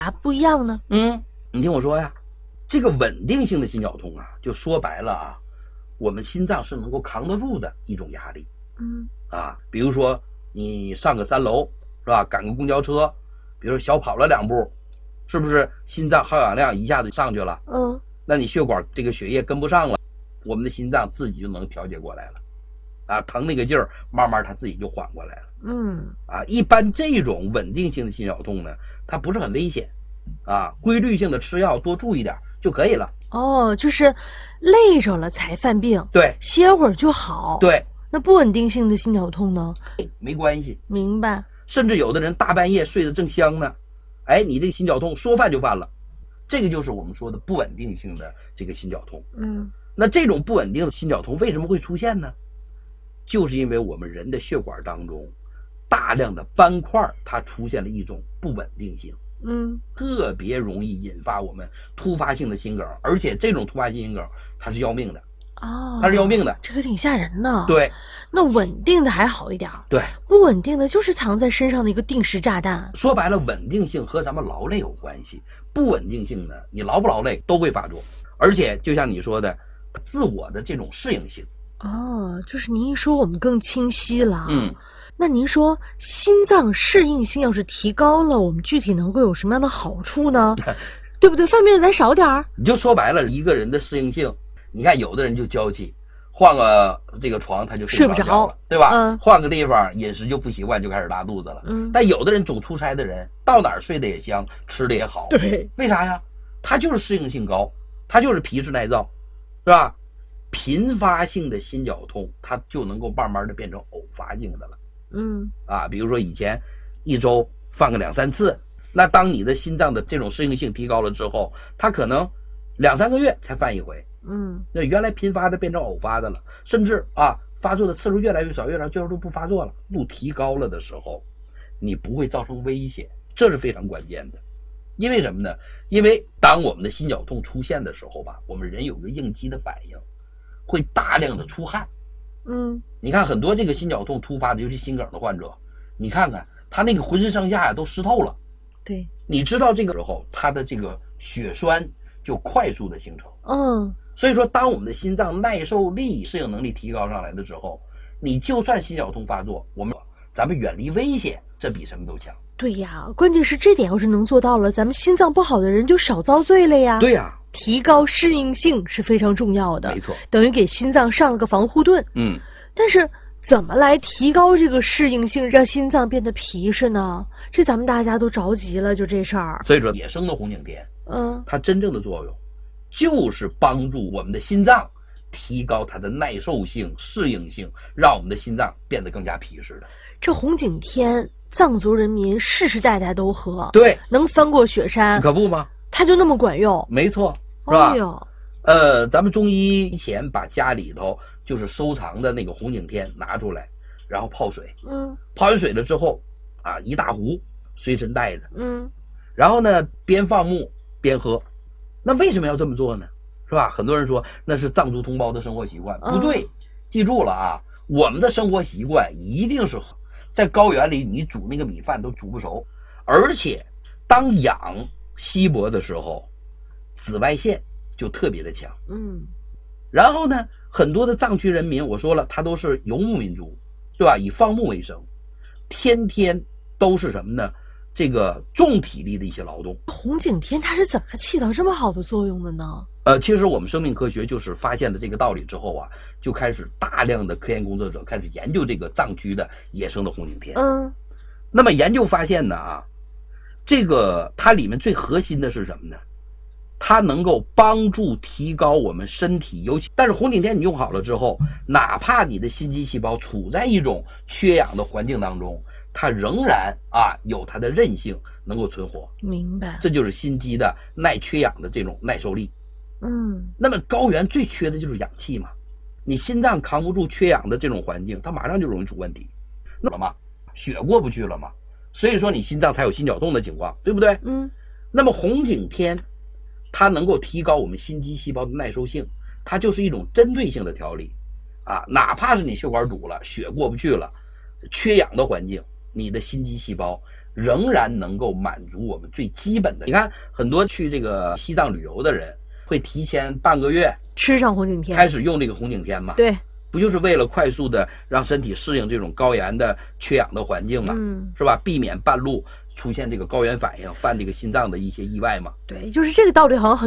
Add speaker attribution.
Speaker 1: 不一样呢？
Speaker 2: 你听我说呀，这个稳定性的心绞痛啊，就说白了啊，我们心脏是能够扛得住的一种压力。比如说你上个3楼是吧，赶个公交车，比如说小跑了2步，是不是心脏耗氧量一下子上去了？那你血管这个血液跟不上了，我们的心脏自己就能调节过来了。疼那个劲儿，慢慢它自己就缓过来了。一般这种稳定性的心绞痛呢，它不是很危险，规律性的吃药多注意点就可以了。
Speaker 1: 就是累着了才犯病，
Speaker 2: 对，
Speaker 1: 歇会儿就好。
Speaker 2: 对，
Speaker 1: 那不稳定性的心绞痛呢？
Speaker 2: 没关系。
Speaker 1: 明白。
Speaker 2: 甚至有的人大半夜睡得正香呢，你这个心绞痛说犯就犯了，这个就是我们说的不稳定性的这个心绞痛。那这种不稳定的心绞痛为什么会出现呢？就是因为我们人的血管当中大量的斑块它出现了一种不稳定性，特别容易引发我们突发性的心梗，而且这种突发性心梗它是要命的。它是要命的，
Speaker 1: 这个挺吓人的。
Speaker 2: 对，
Speaker 1: 那稳定的还好一点，
Speaker 2: 对，
Speaker 1: 不稳定的就是藏在身上的一个定时炸弹。
Speaker 2: 说白了，稳定性和咱们劳累有关系，不稳定性呢，你劳不劳累都会发作，而且就像你说的，自我的这种适应性。
Speaker 1: 就是您一说我们更清晰了。那您说心脏适应性要是提高了，我们具体能够有什么样的好处呢？对不对？犯病咱少点儿。
Speaker 2: 你就说白了，一个人的适应性，你看有的人就娇气，换个这个床他就睡不着了，对吧？换个地方饮食就不习惯，就开始拉肚子了。但有的人总出差的人，到哪儿睡得也香，吃的也好。
Speaker 1: 对，
Speaker 2: 为啥呀？他就是适应性高，他就是皮质耐造，是吧？频发性的心绞痛，它就能够慢慢的变成偶发性的了。比如说以前一周犯个2-3次，那当你的心脏的这种适应性提高了之后，它可能2-3个月才犯一回。那原来频发的变成偶发的了，甚至发作的次数越来越少，最后都不发作了。度提高了的时候，你不会造成危险，这是非常关键的。因为什么呢？因为当我们的心绞痛出现的时候吧，我们人有个应激的反应，会大量的出汗。你看很多这个心绞痛突发的，尤其心梗的患者，你看看他那个浑身上下呀都湿透了。
Speaker 1: 对，
Speaker 2: 你知道这个时候他的这个血栓就快速的形成。所以说当我们的心脏耐受力适应能力提高上来的时候，你就算心绞痛发作，咱们远离危险，这比什么都强。
Speaker 1: 对呀，关键是这点要是能做到了，咱们心脏不好的人就少遭罪了呀。
Speaker 2: 对呀，
Speaker 1: 提高适应性是非常重要的。
Speaker 2: 没错，
Speaker 1: 等于给心脏上了个防护盾。但是怎么来提高这个适应性，让心脏变得皮实呢？这咱们大家都着急了，就这事儿。
Speaker 2: 所以说野生的红景天，它真正的作用就是帮助我们的心脏提高它的耐受性、适应性，让我们的心脏变得更加皮实的。
Speaker 1: 这红景天藏族人民世世代代都喝，
Speaker 2: 对，
Speaker 1: 能翻过雪山，
Speaker 2: 可不吗？
Speaker 1: 它就那么管用。
Speaker 2: 没错，是吧？咱们中医以前把家里头就是收藏的那个红景天拿出来，然后泡水，泡完水了之后一大壶随身带着，然后呢边放牧边喝。那为什么要这么做呢？是吧？很多人说那是藏族同胞的生活习惯，不对，记住了我们的生活习惯一定是在高原里你煮那个米饭都煮不熟，而且当氧稀薄的时候，紫外线就特别的强。然后呢，很多的藏区人民，我说了，他都是游牧民族，对吧？以放牧为生，天天都是什么呢？这个重体力的一些劳动。
Speaker 1: 红景天它是怎么起到这么好的作用的呢？
Speaker 2: 其实我们生命科学就是发现了这个道理之后就开始大量的科研工作者开始研究这个藏区的野生的红景天。那么研究发现呢这个它里面最核心的是什么呢？它能够帮助提高我们身体，但是红景天你用好了之后，哪怕你的心肌细胞处在一种缺氧的环境当中，它仍然有它的韧性，能够存活。
Speaker 1: 明白，
Speaker 2: 这就是心肌的耐缺氧的这种耐受力。那么高原最缺的就是氧气嘛，你心脏扛不住缺氧的这种环境，它马上就容易出问题。那么血过不去了嘛，所以说你心脏才有心绞痛的情况，对不对？那么红景天它能够提高我们心肌细胞的耐受性，它就是一种针对性的调理哪怕是你血管堵了，血过不去了，缺氧的环境，你的心肌细胞仍然能够满足我们最基本的。你看，很多去这个西藏旅游的人会提前半个月
Speaker 1: 吃上红景天，
Speaker 2: 开始用这个红景天嘛？
Speaker 1: 对，
Speaker 2: 不就是为了快速的让身体适应这种高原的缺氧的环境嘛？是吧？避免半路出现这个高原反应，犯这个心脏的一些意外嘛？
Speaker 1: 对，就是这个道理，好像很